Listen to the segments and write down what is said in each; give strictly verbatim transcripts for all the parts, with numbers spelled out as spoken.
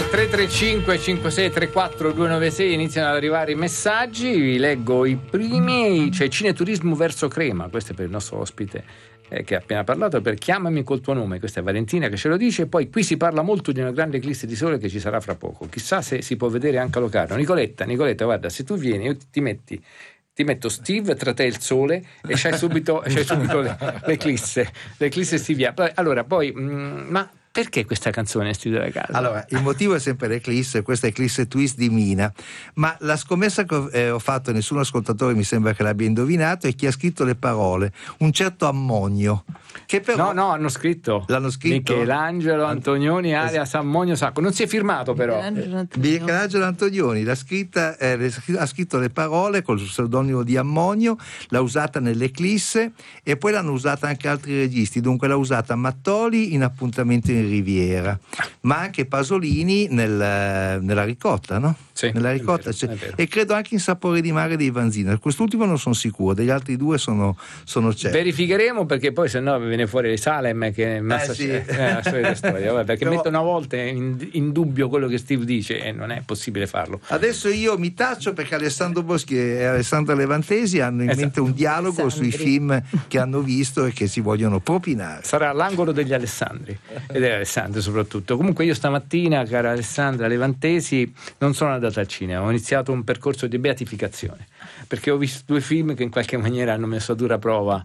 tre tre cinque cinque sei tre quattro due nove sei iniziano ad arrivare i messaggi, vi leggo i primi. C'è Cineturismo verso Crema, questo è per il nostro ospite eh, che ha appena parlato, per Chiamami col tuo nome, questa è Valentina che ce lo dice. Poi qui si parla molto di una grande eclisse di sole che ci sarà fra poco, chissà se si può vedere anche a Locarno. Nicoletta, Nicoletta guarda, se tu vieni io ti metti ti metto Steve tra te e il sole e c'hai subito, c'hai subito l'eclisse l'eclisse stivia. Allora poi mh, ma perché questa canzone Studio da casa? Allora, il motivo è sempre l'eclisse, questa eclisse twist di Mina, ma la scommessa che ho, eh, ho fatto, nessun ascoltatore mi sembra che l'abbia indovinato, è chi ha scritto le parole, un certo Ammonio, che però... No, no, hanno scritto. L'hanno scritto? Michelangelo Antonioni, alias Ammonio Sacco, non si è firmato però. Michelangelo Antonioni, Michelangelo Antonioni l'ha scritta, eh, ha scritto le parole col pseudonimo di Ammonio, l'ha usata nell'eclisse e poi l'hanno usata anche altri registi, dunque l'ha usata Mattoli in Appuntamento in Riviera, ma anche Pasolini nel, nella ricotta, no? Sì, nella ricotta, è vero, cioè, è vero. E credo anche in Sapore di mare dei Vanzina. Quest'ultimo non sono sicuro, degli altri due sono, sono certo. Verificheremo, perché poi se no viene fuori Salem che è massa, eh, sì. è la solita storia, vabbè, perché Però... mettono a volte in, in dubbio quello che Steve dice e non è possibile farlo. Adesso io mi taccio perché Alessandro Boschi e Alessandra Levantesi hanno in esatto. mente un dialogo Alessandri. sui film che hanno visto e che si vogliono propinare. Sarà l'angolo degli Alessandri ed è Alessandro soprattutto. Comunque io stamattina, cara Alessandra Levantesi, non sono andata al cinema, ho iniziato un percorso di beatificazione perché ho visto due film che in qualche maniera hanno messo a dura prova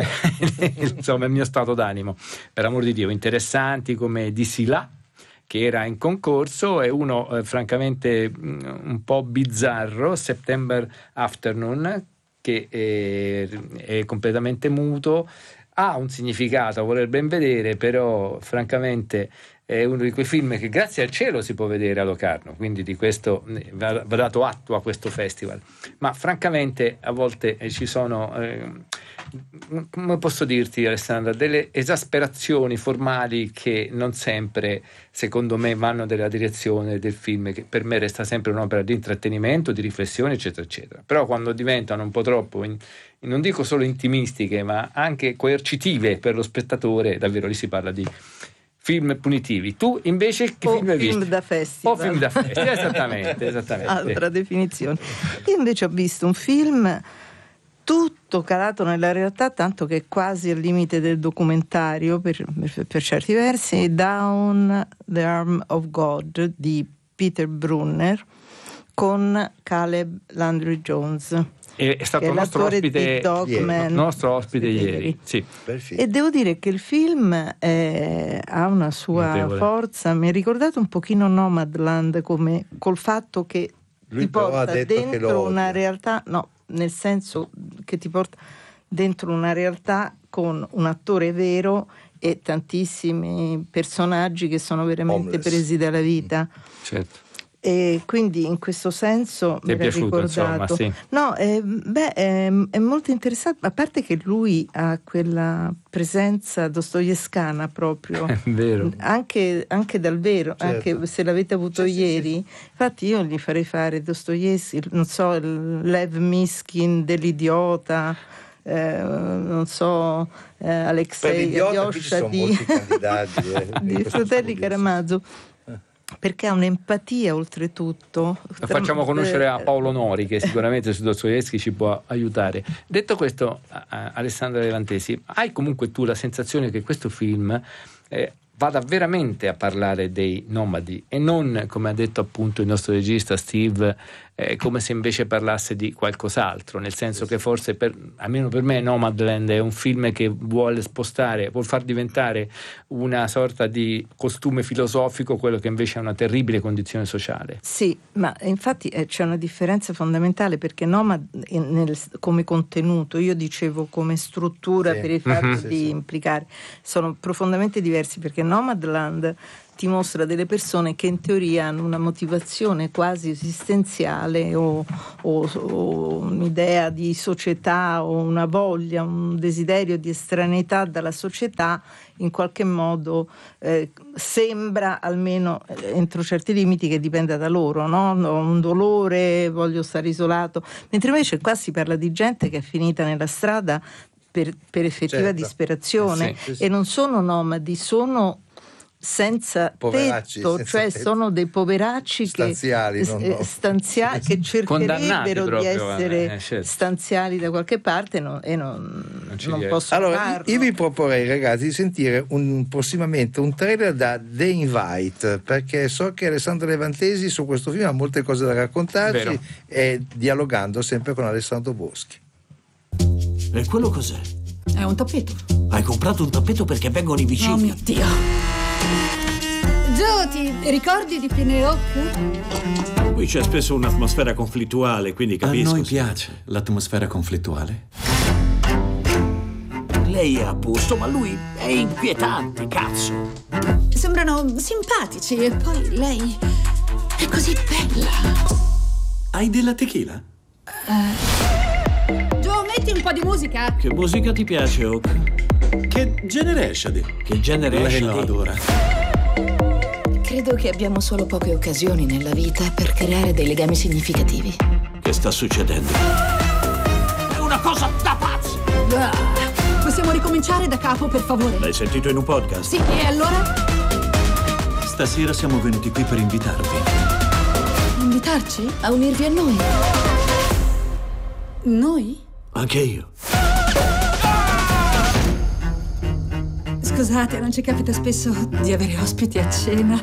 insomma il mio stato d'animo, per amor di Dio, interessanti come Di Sila, che era in concorso, e uno eh, francamente mh, un po' bizzarro, September Afternoon, che è, è completamente muto, ha un significato a voler ben vedere, però francamente è uno di quei film che grazie al cielo si può vedere a Locarno, quindi di questo va, va dato atto a questo festival. Ma francamente a volte eh, ci sono, eh, come posso dirti Alessandra, delle esasperazioni formali che non sempre, secondo me, vanno nella direzione del film, che per me resta sempre un'opera di intrattenimento, di riflessione, eccetera, eccetera. Però quando diventano un po' troppo, in, non dico solo intimistiche, ma anche coercitive per lo spettatore, davvero lì si parla di film punitivi. Tu invece che o film hai film visto? da festival. O film da festival, esattamente, esattamente. Altra definizione. Io invece ho visto un film tutto calato nella realtà, tanto che è quasi al limite del documentario per, per, per certi versi, Down the Arm of God di Peter Brunner con Caleb Landry Jones. È stato che è il nostro l'attore ospite, di Dogman, nostro ospite ieri. ieri. Sì. E devo dire che il film eh, ha una sua Notevole. forza. Mi ha ricordato un pochino Nomadland, come col fatto che Lui ti però ha porta detto che dentro lo una odia. realtà, no, nel senso che ti porta dentro una realtà con un attore vero e tantissimi personaggi che sono veramente Homeless. presi dalla vita. Certo. E quindi in questo senso Ti è mi era piaciuto, ricordato. insomma, sì. No, eh, beh, è, è molto interessante, a parte che lui ha quella presenza dostoevskana proprio, È vero. anche, anche dal vero, Certo. anche se l'avete avuto Sì, sì, ieri. sì. Infatti io gli farei fare Dostoevsky, non so, il Lev Miskin dell'idiota, eh, non so, eh, Per Alexei l'idiota qui ci Alyosha sono di, molti candidati, eh, in di questo Fratelli studio. Karamazov, perché ha un'empatia oltretutto. La facciamo conoscere a Eh, Paolo Nori, che sicuramente su Dostoevsky ci può aiutare. Detto questo, a- a- Alessandra Levantesi, hai comunque tu la sensazione che questo film eh, vada veramente a parlare dei nomadi e non, come ha detto appunto il nostro regista Steve, eh, come se invece parlasse di qualcos'altro, nel senso che forse, per, almeno per me, Nomadland è un film che vuole spostare, vuol far diventare una sorta di costume filosofico quello che invece è una terribile condizione sociale. Sì, ma infatti eh, c'è una differenza fondamentale, perché Nomad eh, nel- come contenuto, io dicevo come struttura, Sì. per il fatto Mhm. Sì, di sì. implicare, sono profondamente diversi, perché Nomadland ti mostra delle persone che in teoria hanno una motivazione quasi esistenziale o, o- o un'idea di società o una voglia, un desiderio di estraneità dalla società, in qualche modo eh, sembra, almeno eh, entro certi limiti, che dipenda da loro, no? Ho un dolore, voglio stare isolato, mentre invece qua si parla di gente che è finita nella strada per, per effettiva Certo. disperazione, Eh sì, sì, sì. e non sono nomadi, sono senza Poveracci, tetto, senza cioè tetto. sono dei poveracci Stanziali, che, non eh, no. stanzia- che cercherebbero di proprio, essere eh, certo. stanziali da qualche parte no- e non, Non ci non riesco. possono Allora, farlo. io vi proporrei, ragazzi, di sentire un, prossimamente un trailer da The Invite, perché so che Alessandro Levantesi su questo film ha molte cose da raccontarci, Vero. e dialogando sempre con Alessandro Boschi. E quello cos'è? È un tappeto. Hai comprato un tappeto perché vengono i vicini? Oh mio Dio. Joe, ti ricordi di Pine Oak? Qui c'è spesso un'atmosfera conflittuale, quindi A capisco. noi piace l'atmosfera conflittuale. Lei è a posto, ma lui è inquietante, cazzo. Sembrano simpatici e poi lei è così bella. Hai della tequila? Joe, metti un po' di musica. Che musica ti piace, Oak? Che genere è Shadi? Che genere è Lei lo Shadi? adora. Credo che abbiamo solo poche occasioni nella vita per creare dei legami significativi. Che sta succedendo? È una cosa da pazzi! Ah, possiamo ricominciare da capo, per favore? L'hai sentito in un podcast? Sì, e allora? Stasera siamo venuti qui per invitarvi. Invitarci? A unirvi a noi. Noi? Anche io. Scusate, non ci capita spesso di avere ospiti a cena.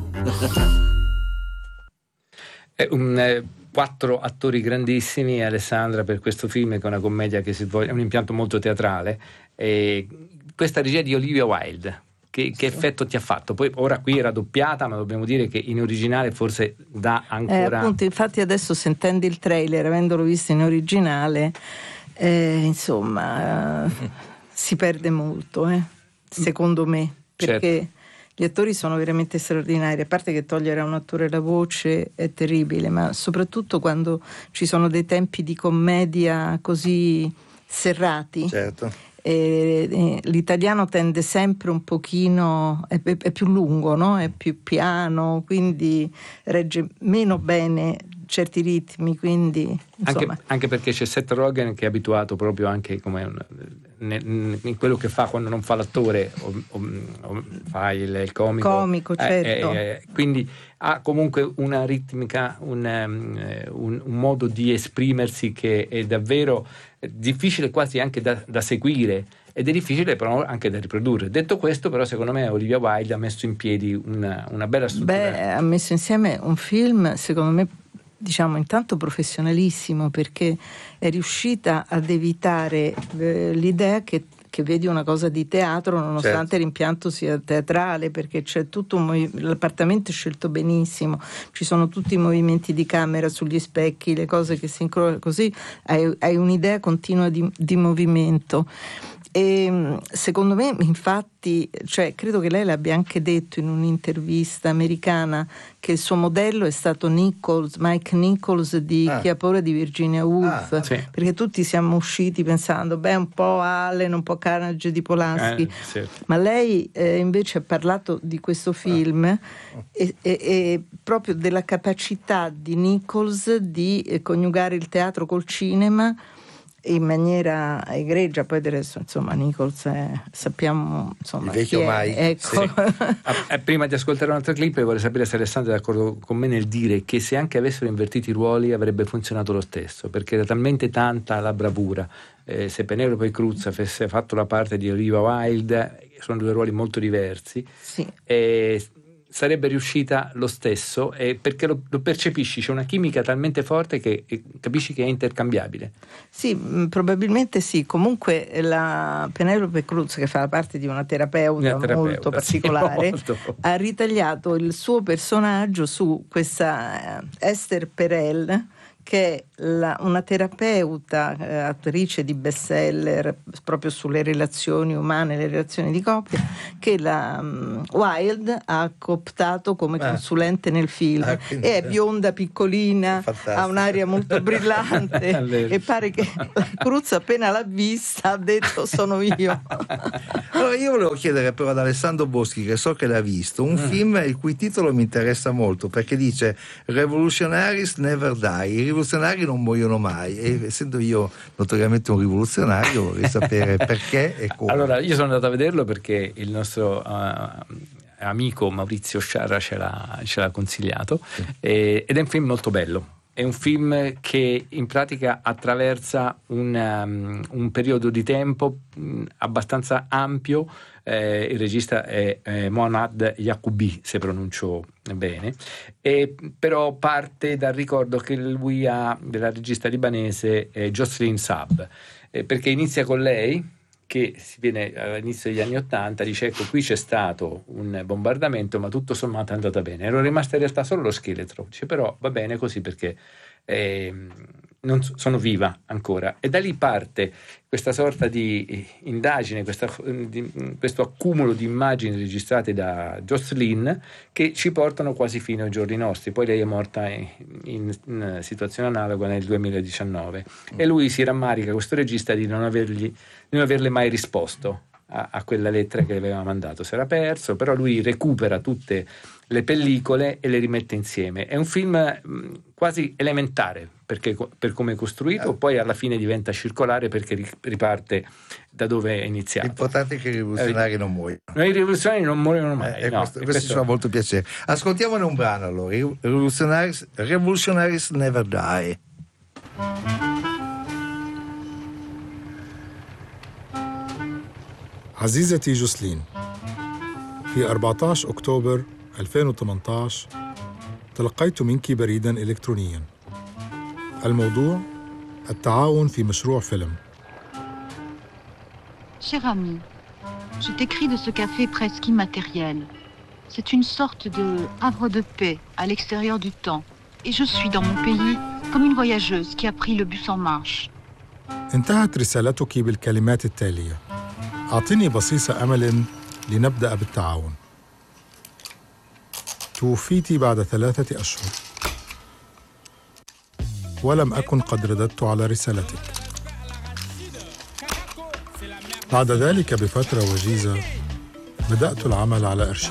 È un, eh, quattro attori grandissimi, Alessandra, per questo film, che è una commedia che si svolge, è un impianto molto teatrale. E questa regia di Olivia Wilde, che, che effetto ti ha fatto? Poi ora qui era doppiata, ma dobbiamo dire che in originale forse dà Eh, ancora... appunto, infatti adesso sentendo il trailer, avendolo visto in originale, eh, insomma, eh, si perde molto, eh, secondo me, perché Certo. gli attori sono veramente straordinari, a parte che togliere a un attore la voce è terribile, ma soprattutto quando ci sono dei tempi di commedia così serrati. Certo. E, e, l'italiano tende sempre un pochino, è, è, è più lungo, no? È più piano, quindi regge meno bene certi ritmi, quindi Anche, insomma. anche perché c'è Seth Rogen che è abituato proprio anche come un, ne- in quello che fa quando non fa l'attore o, o, o fa il, il comico, Comico, certo. Eh, eh, quindi ha comunque una ritmica, un, um, un, un modo di esprimersi che è davvero difficile quasi anche da, da seguire, ed è difficile però anche da riprodurre. Detto questo, però, secondo me Olivia Wilde ha messo in piedi una, una bella struttura. Beh, ha messo insieme un film, secondo me, diciamo intanto professionalissimo, perché è riuscita ad evitare eh, l'idea che, che vedi una cosa di teatro nonostante Certo. l'impianto sia teatrale, perché c'è tutto un movi- l'appartamento è scelto benissimo, ci sono tutti i movimenti di camera sugli specchi, le cose che si incrociano, così hai, hai un'idea continua di, di movimento. E secondo me, infatti, cioè, credo che lei l'abbia anche detto in un'intervista americana, che il suo modello è stato Nichols, Mike Nichols di Ah. Chi ha paura di Virginia Woolf, Ah, sì. perché tutti siamo usciti pensando, beh, un po' Allen, un po' Carnage di Polanski, Eh, certo. ma lei eh, invece ha parlato di questo film e, e- e proprio della capacità di Nichols di eh, coniugare il teatro col cinema in maniera egregia. Poi del resto, insomma, Nichols è, sappiamo, insomma, Il vecchio chi è, Mike, ecco. sì. Ah, eh, prima di ascoltare un'altra clip, vorrei sapere se Alessandro è d'accordo con me nel dire che se anche avessero invertito i ruoli avrebbe funzionato lo stesso, perché era talmente tanta la bravura. Eh, se Penelope Cruz avesse fatto la parte di Olivia Wilde, sono due ruoli molto diversi, Sì. e sarebbe riuscita lo stesso, eh, perché lo, lo percepisci, c'è una chimica talmente forte che eh, capisci che è intercambiabile. Sì, mh, probabilmente sì. Comunque la Penelope Cruz, che fa la parte di una terapeuta, Una terapeuta, molto sì, particolare, molto. ha ritagliato il suo personaggio su questa eh, Esther Perel, che è la- una terapeuta, eh, attrice di bestseller proprio sulle relazioni umane, le relazioni di coppia, che la um, Wilde ha cooptato come Ah. consulente nel film. Ah, quindi- E è bionda, piccolina, Fantastico. ha un'aria molto brillante È vero. e pare che la Cruz, appena l'ha vista, ha detto sono io. Allora, io volevo chiedere però ad Alessandro Boschi, che so che l'ha visto, un film il cui titolo mi interessa molto, perché dice Revolutionaries never die, i rivoluzionari non muoiono mai, e essendo io notoriamente un rivoluzionario vorrei sapere perché e come. Allora, io sono andato a vederlo perché il nostro uh, amico Maurizio Sciarra ce l'ha, ce l'ha consigliato, sì. e, ed è un film molto bello. È un film che in pratica attraversa un, um, un periodo di tempo mh, abbastanza ampio. Eh, il regista è eh, Mohammad Yacoubi, se pronuncio bene, e però parte dal ricordo che lui ha della regista libanese eh, Jocelyn Saab, eh, perché inizia con lei che si viene all'inizio degli anni Ottanta, dice ecco qui c'è stato un bombardamento ma tutto sommato è andata bene, ero rimasta in realtà solo lo scheletro, dice però va bene così perché eh, non so, sono viva ancora, e da lì parte questa sorta di indagine, questa, di, questo accumulo di immagini registrate da Jocelyn che ci portano quasi fino ai giorni nostri. Poi lei è morta in, in, in situazione analoga nel duemiladiciannove e lui si rammarica, questo regista, di non avergli di non averle mai risposto a, a quella lettera che le aveva mandato, si era perso, però lui recupera tutte le pellicole e le rimette insieme. È un film mh, quasi elementare perché, per come è costruito, eh. poi alla fine diventa circolare perché riparte da dove è iniziato. L'importante è che i rivoluzionari eh, non muoiono. I rivoluzionari non muoiono mai. Eh, no, questo, questo, questo ci fa molto piacere. Ascoltiamone un brano allora. Revolutionaries, Revolutionaries Never Die. عزيزتي جوسلين، في أربعة عشر أكتوبر ألفين وثمانية عشر تلقيت منك بريداً إلكترونياً. الموضوع التعاون في مشروع فيلم. Cher ami, je t'écris de ce café presque immatériel. C'est une sorte de havre de paix à l'extérieur du temps. Et je suis dans mon pays comme une voyageuse qui a pris le bus en marche. انتهت رسالتك بالكلمات التالية: أعطني بصيص أمل لنبدأ بالتعاون. توفيت بعد ثلاثة أشهر ولم أكن قد رددت على رسالتك. بعد ذلك بفترة وجيزة بدأت العمل على أرشيف